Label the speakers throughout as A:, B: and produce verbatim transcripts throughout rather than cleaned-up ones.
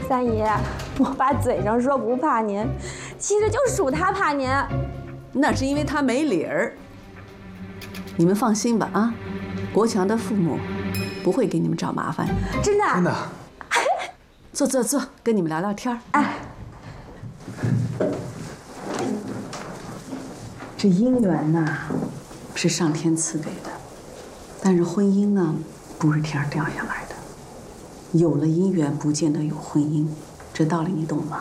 A: 三姨，我爸嘴上说不怕您，其实就属他怕您。
B: 那是因为他没理儿。你们放心吧啊，国强的父母不会给你们找麻烦。
A: 真的？
C: 真的。
B: 坐坐坐，跟你们聊聊天。
A: 哎，
B: 这姻缘呐，是上天赐给的，但是婚姻呢，不是天上掉下来的。有了姻缘，不见得有婚姻，这道理你懂吗？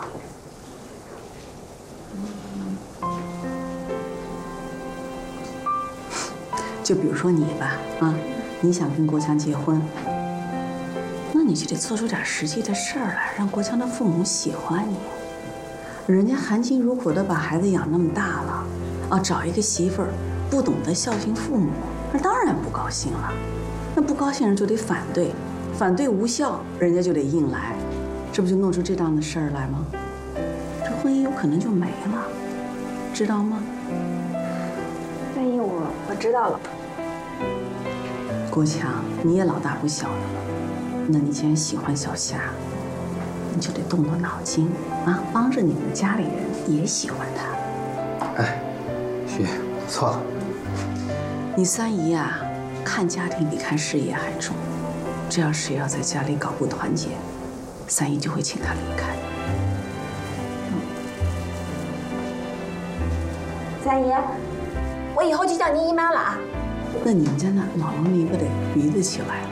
B: 就比如说你吧，啊，你想跟国强结婚，那你就得做出点实际的事儿来，让国强的父母喜欢你。人家含辛茹苦的把孩子养那么大了，啊，找一个媳妇儿不懂得孝敬父母，那当然不高兴了。那不高兴人就得反对，反对无效，人家就得硬来，这不就弄出这档子事儿来吗？这婚姻有可能就没了，知道吗？
A: 三姨，我我知道了。
B: 国强，你也老大不小的了，那你既然喜欢小霞，你就得动动脑筋啊，帮着你们家里人也喜欢她。
C: 哎，徐，我错了。
B: 你三姨呀，看家庭比看事业还重。这要谁要在家里搞不团结，三姨就会请他离开。
A: 三姨，我以后就叫您姨妈了啊。
B: 那你们家那老农民不得鼻子起来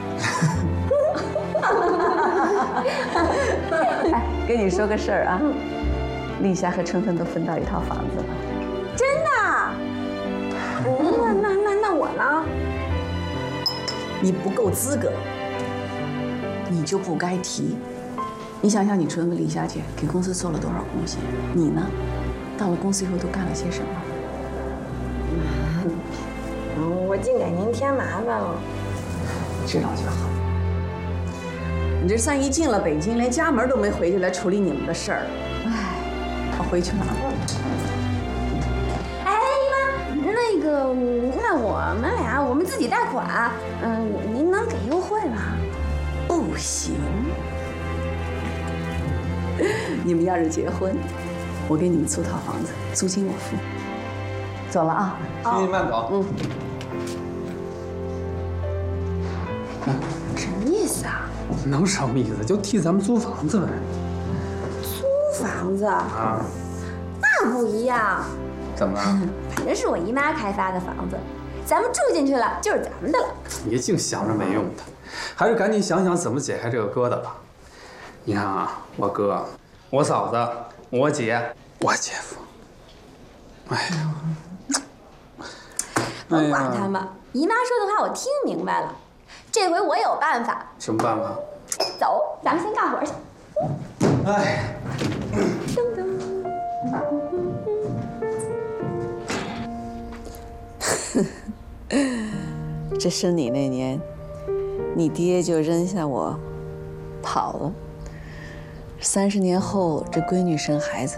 B: 了？哎，跟你说个事儿啊，丽霞和春芬都分到一套房子了。
A: 真的？那那那那我呢？
B: 你不够资格，你就不该提。你想想，你春芬、丽霞姐给公司做了多少贡献，你呢？到了公司以后都干了些什么？
A: 嗯，我净给您添麻烦了。
B: 知道就好。你这三姨进了北京，连家门都没回去来处理你们的事儿。哎，我回去了啊。
A: 哎，姨妈，那个，那我们俩我们自己贷款，嗯，您能给优惠吗？
B: 不行。你们要是结婚，我给你们租套房子，租金我付。走了啊。
C: 徐你慢走。
B: 嗯。
A: 什么意思啊？
C: 能什么意思？就替咱们租房子呗。
A: 租房子
C: 啊？
A: 那不一样。
C: 怎么了？
A: 反正是我姨妈开发的房子，咱们住进去了就是咱们的了。
C: 别净想着没用的，还是赶紧想想怎么解开这个疙瘩吧。你看啊，我哥、我嫂子、我姐、我姐夫，哎呀，
A: 甭管他们，姨妈说的话我听明白了。这回我有办法。
C: 什么办法？
A: 走，咱们先干活去。
C: 哎，
A: 噔
B: 噔。这生你那年，你爹就扔下我跑了。三十年后，这闺女生孩子。